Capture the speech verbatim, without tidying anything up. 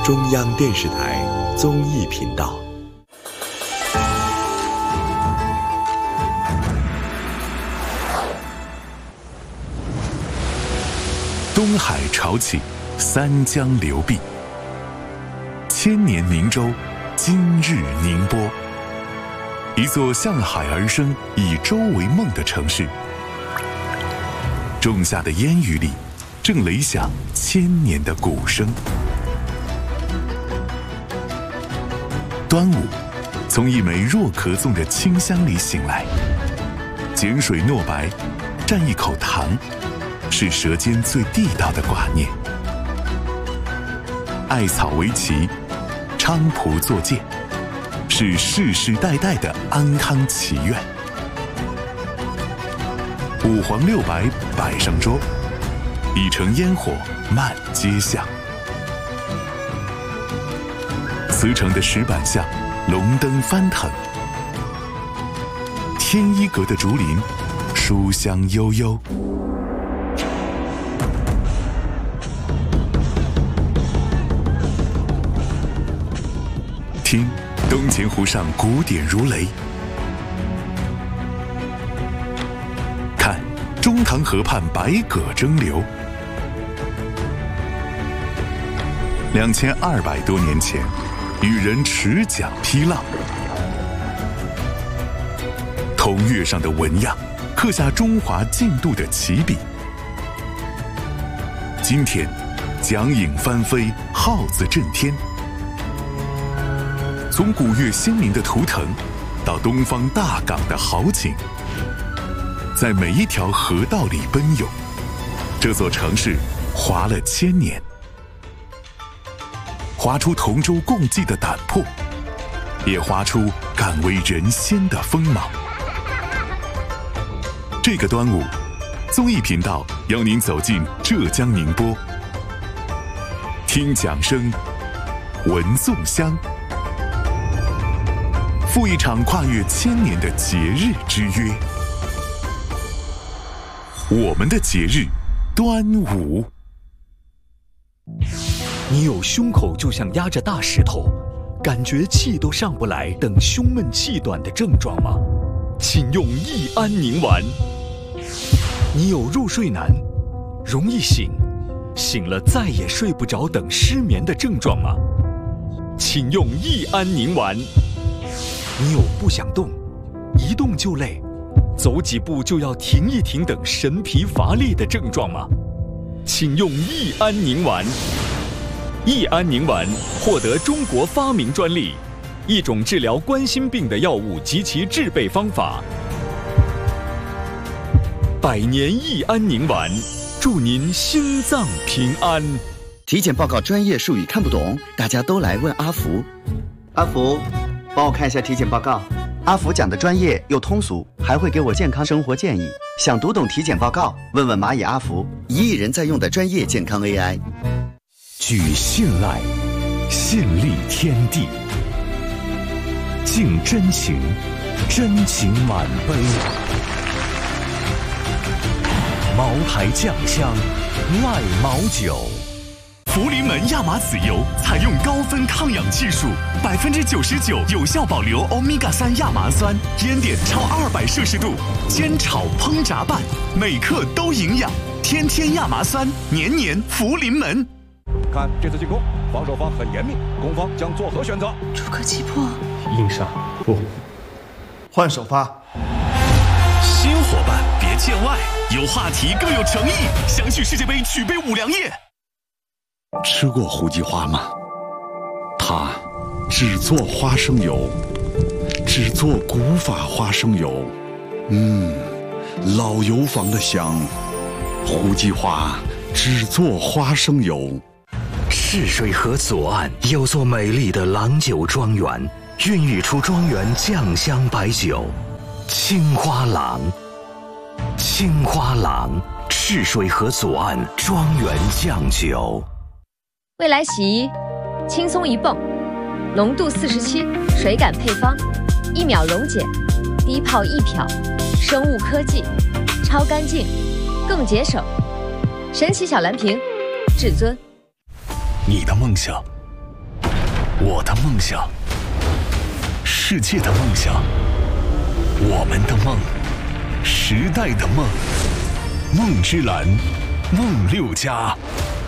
中央电视台综艺频道。 东海潮起，三江流碧，千年凝州，今日宁波。一座向海而生、以舟为梦的城市，仲夏的烟雨里，正雷响千年的鼓声。端午，从一枚若可颂的清香里醒来，碱水糯白，蘸一口糖，是舌尖最地道的挂念。艾草为旗，菖蒲作剑，是世世代代的安康祈愿。五黄六白摆上桌，已成烟火漫街巷。慈城的石板巷，龙灯翻腾；天一阁的竹林，书香悠悠。听东钱湖上鼓点如雷，看中塘河畔百舸争流。两千二百多年前，与人持桨劈浪，铜钺上的纹样刻下中华进度的起笔。今天，桨影翻飞，号子震天。从古越先民的图腾，到东方大港的好景，在每一条河道里奔涌，这座城市划了千年，划出同舟共济的胆魄，也划出敢为人先的锋芒。这个端午，综艺频道邀您走进浙江宁波，听桨声，闻粽香，赴一场跨越千年的节日之约。我们的节日，端午。 你有胸口就像压着大石头，感觉气都上不来，等胸闷气短的症状吗？请用益安宁丸。你有入睡难，容易醒，醒了再也睡不着等失眠的症状吗？请用益安宁丸。你有不想动，一动就累，走几步就要停一停等神疲乏力的症状吗？请用益安宁丸。益安宁丸获得中国发明专利，一种治疗冠心病的药物及其制备方法。百年益安宁丸，祝您心脏平安。 体检报告专业术语看不懂，大家都来问阿福。阿福，帮我看一下体检报告。阿福讲的专业又通俗，还会给我健康生活建议。想读懂体检报告，问问蚂蚁阿福，一亿人在用的专业健康 A I。 举信赖，信立天地；敬真情，真情满杯。茅台酱香，赖茅酒。 福临门亚麻籽油采用高分抗氧技术，百分之九十九有效保留欧米伽三亚麻酸，烟点超二百摄氏度，煎炒烹炸拌，每克都营养。天天亚麻酸，年年福临门。 看这次进攻，防守方很严密，攻方将作何选择？ 出可击破， 硬上不换首发。 新伙伴别见外，有话题更有诚意，想去世界杯举杯五粮液。 吃过胡记花吗？它只做花生油，只做古法花生油，嗯，老油坊的香。胡记花只做花生油。 泗水河左岸有座美丽的郎酒庄园，孕育出庄园酱香白酒。青花郎，青花郎，泗水河左岸庄园酱酒。 未来洗衣，轻松一泵，浓度四十七，水感配方，一秒溶解，低泡一漂，生物科技，超干净，更节省。神奇小蓝瓶，至尊。 你的梦想我的梦想，世界的梦想，我们的梦，时代的梦，梦之蓝，梦六家。